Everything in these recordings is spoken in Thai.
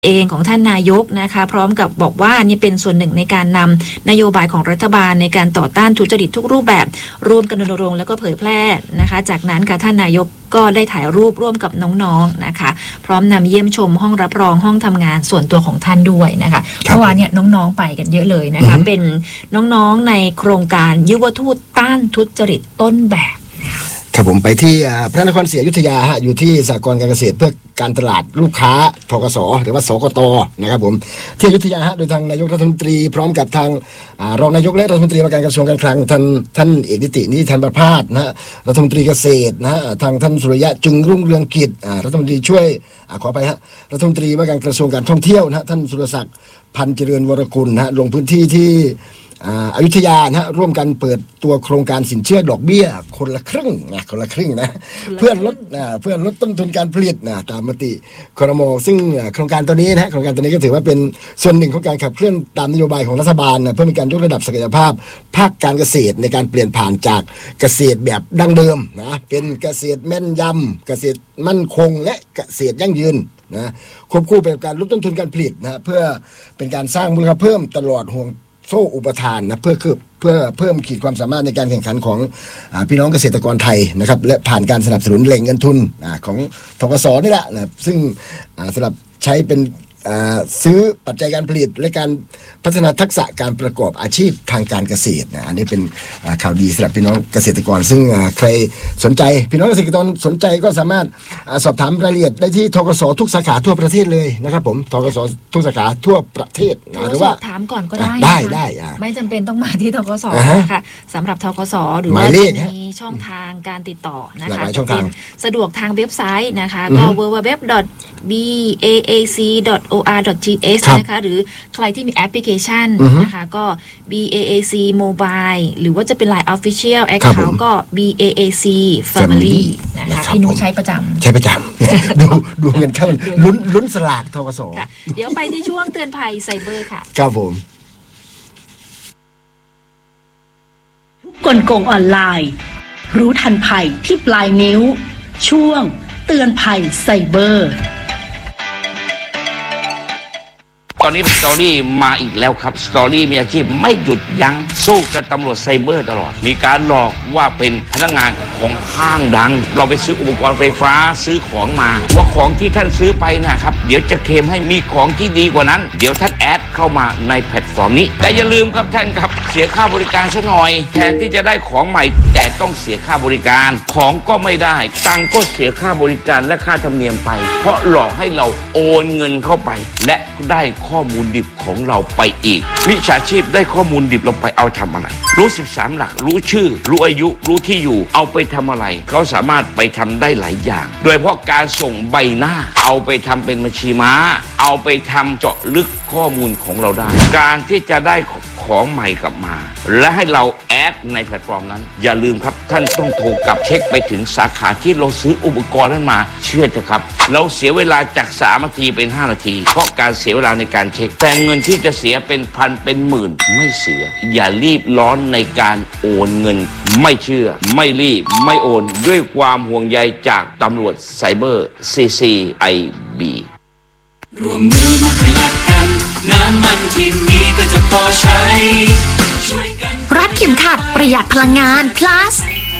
เองของท่านนายกนะคะพร้อมกับบอกว่านี่เป็นส่วนหนึ่งในการนำนโยบายของรัฐบาลในการต่อต้านทุจริตทุกรูปแบบร่วมกันรณรงค์แล้วก็เผยแพร่นะคะจากนั้นค่ะท่านนายกก็ได้ถ่ายรูปร่วมกับน้องๆนะคะพร้อมนำเยี่ยมชมห้องรับรองห้องทำงานส่วนตัวของท่านด้วยนะคะเมื่อวานเนี่ยน้องๆไปกันเยอะเลยนะคะเป็นน้องๆในโครงการยุวทูตต้านทุจริตต้นแบบครับผมไปที่พระนครศรีอยุธยาฮะอยู่ที่สหกรณ์การเกษตรเพื่อการตลาดลูกค้าธกสหรือว่าสกตนะครับผมที่อยุธยาฮะโดยทางนายกรัฐมนตรีพร้อมกับทางรองนายกและรัฐมนตรีว่าการกระทรวงการคลังท่านเอกนิตินิธันประภาสนะฮะรัฐมนตรีเกษตรนะฮะทางท่านสุริยะจึงรุ่งเรืองกิจรัฐมนตรีช่วยขอไปฮะรัฐมนตรีว่าการกระทรวงการท่องเที่ยวนะฮะท่านสุรศักดิ์พันธ์เจริญวรกุลนะฮะลงพื้นที่ที่อยุธยานะฮะร่วมกันเปิดตัวโครงการสินเชื่อดอกเบี้ยคนละครึ่งนะคนละครึ่งนะเพื่อลดต้นทุนการผลิตนะตามมติครม.ซึ่งโครงการตัวนี้นะโครงการตัวนี้ก็ถือว่าเป็นส่วนหนึ่งของการขับเคลื่อนตามนโยบายของรัฐบาลนะเพื่อมีการยกระดับศักยภาพภาคการเกษตรในการเปลี่ยนผ่านจากเกษตรแบบดั้งเดิมนะเป็นเกษตรแม่นยำเกษตรมั่นคงและเกษตรยั่งยืนนะควบคู่ไปกับการลดต้นทุนการผลิตนะเพื่อเป็นการสร้างมูลค่าเพิ่มตลอดห่วงโซ่อุปทานนะเพื่อเพิ่มขีดความสามารถในการแข่งขันของพี่น้องเกษตรกรไทยนะครับและผ่านการสนับสนุนแหล่งเงินทุนของธกส.นี่แหละนะซึ่งสำหรับใช้เป็นซื้อปัจจัยการผลิตและการพัฒนาทักษะการประกอบอาชีพทางการเกษตรนะอันนี้เป็นข่าวดีสำหรับพี่น้องเกษตรกรซึ่งใครสนใจพี่น้องเกษตรกรสนใจก็สามารถสอบถามรายละเอียดได้ที่ธกส.ทุกสาขาทั่วประเทศเลยนะครับผมธกส.ทุกสาขาทั่วประเทศหรือว่าถามก่อนก็ได้ได้ไม่จำเป็นต้องมาที่ธกส.ค่ะสำหรับธกส.หรือว่ามีช่องทางการติดต่อนะคะสะดวกทางเว็บไซต์นะคะก็ www.baac.or.th นะคะหรือใครที่มีแอปพลิเคชันนะคะก็ BAAC Mobile หรือว่าจะเป็น Line Official Account ก็ BAAC Family นะคะพี่นุ้ยใช้ประจำดูเงินเข้าลุ้นสลากธกส. เดี๋ยวไปที่ช่วงเตือนภัยไซเบอร์ค่ะครับผมกลโกงออนไลน์รู้ทันภัยที่ปลายนิ้วช่วงเตือนภัยไซเบอร์ตอนนี้สตอรี่มาอีกแล้วครับสตอรี่มีอาชีพไม่หยุดยั้งสู้กับตำรวจไซเบอร์ตลอดมีการหลอกว่าเป็นพนักงานของห้างดังเราไปซื้ออุปกรณ์ไฟฟ้าซื้อของมาว่าของที่ท่านซื้อไปนะครับเดี๋ยวจะเคลมให้มีของที่ดีกว่านั้นเดี๋ยวท่านแอดเข้ามาในแพลตฟอร์มนี้แต่อย่าลืมครับท่านครับเสียค่าบริการซะหน่อยแทนที่จะได้ของใหม่แต่ต้องเสียค่าบริการของก็ไม่ได้ตังก็เสียค่าบริการและค่าธรรมเนียมไปเพราะหลอกให้เราโอนเงินเข้าไปและได้ข้อมูลดิบของเราไปอีกมิจฉาชีพได้ข้อมูลดิบเราไปเอาทำอะไรรู้13หลักรู้ชื่อรู้อายุรู้ที่อยู่เอาไปทำอะไรเขาสามารถไปทำได้หลายอย่างโดยเฉพาะการส่งใบหน้าเอาไปทำเป็นบัญชีม้าเอาไปทำเจาะลึกข้อมูลของเราได้การที่จะได้ของใหม่กลับมาและให้เราแอดในแพลตฟอร์มนั้นอย่าลืมครับท่านต้องโทรกลับเช็คไปถึงสาขาที่เราซื้ออุปกรณ์นั้นมาเชื่อเถอะครับเราเสียเวลาจาก3 นาทีเป็น5 นาทีเพราะการเสียเวลาในการเช็คแต่เงินที่จะเสียเป็นพันเป็นหมื่นไม่เสียอย่ารีบร้อนในการโอนเงินไม่เชื่อไม่รีบไม่โอนด้วยความห่วงใยจากตำรวจไซเบอร์ CCIB รวมมือมาประหยัดกันน้ำมันที่มีก็จะพอใช้ช่วยกันรัดเข็มขัดประหยัดพลังงาน plus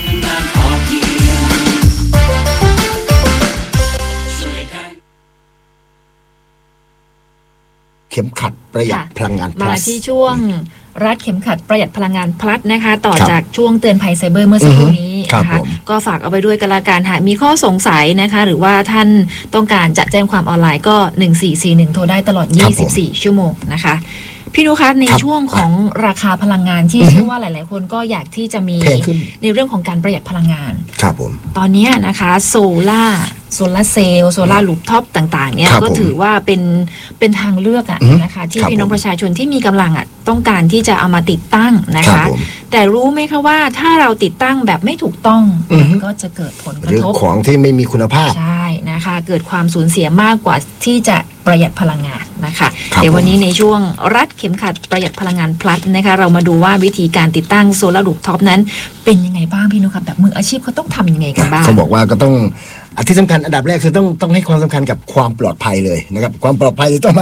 เข็มขัดประหยัดพลังงาน plus มาที่ช่วงรัดเข็มขัดประหยัดพลังงาน plus นะคะต่อจากช่วงเตือนภัยไซเบอร์เมื่อสักครู่นี้นะคะก็ฝากเอาไปด้วยกันละกันหากมีข้อสงสัยนะคะหรือว่าท่านต้องการจะแจ้งความออนไลน์ก็1441โทรได้ตลอด24ชั่วโมงนะคะพี่นุคะในช่วงของราคาพลังงานที่เชื่อว่าหลายๆคนก็อยากที่จะมีในเรื่องของการประหยัดพลังงานครับผมตอนนี้นะคะโซล่าเซลล์โซล่ารูฟท็อปต่างๆเนี่ยก็ถือว่าเป็นทางเลือกนะคะที่พี่น้องประชาชนที่มีกำลังต้องการที่จะเอามาติดตั้งนะคะแต่รู้ไหมคะว่าถ้าเราติดตั้งแบบไม่ถูกต้องก็จะเกิดผลกระทบของที่ไม่มีคุณภาพใช่นะคะเกิดความสูญเสียมากกว่าที่จะประหยัดพลังงานนะคะเดี๋ยววันนี้ในช่วงรัดเข็มขัดประหยัดพลังงาน plus นะคะเรามาดูว่าวิธีการติดตั้งโซล่ารูฟท็อปนั้นเป็นยังไงบ้างพี่นุครับแบบมืออาชีพเขาต้องทำยังไงกันบ้างเขาบอกว่าก็ต้องที่สำคัญอันดับแรกคือต้องให้ความสำคัญกับความปลอดภัยเลยนะครับความปลอดภัยต้อง